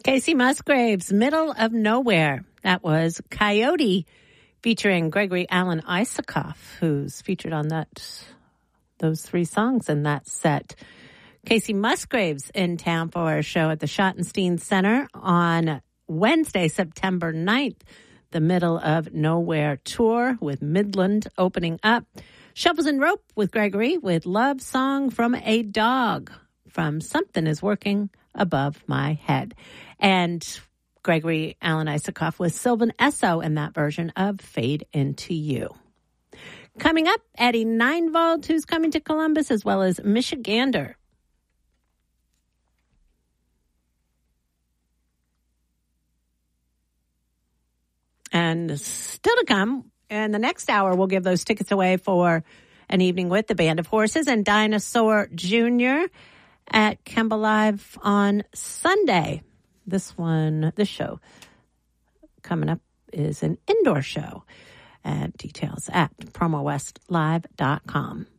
Casey Musgraves, Middle of Nowhere. That was Coyote featuring Gregory Alan Isakov, who's featured on those three songs in that set. Casey Musgraves in town for our show at the Schottenstein Center on Wednesday, September 9th. The Middle of Nowhere tour with Midland opening up. Shovels and Rope with Gregory with Love Song from a Dog from Something is Working Above My Head. And Gregory Alan Isakov with Sylvan Esso in that version of Fade Into You. Coming up, Eddie Ninevold, who's coming to Columbus, as well as Michigander. And still to come, in the next hour, we'll give those tickets away for an evening with the Band of Horses and Dinosaur Jr. at Kemba Live on Sunday. This show coming up is an indoor show. And details at promowestlive.com.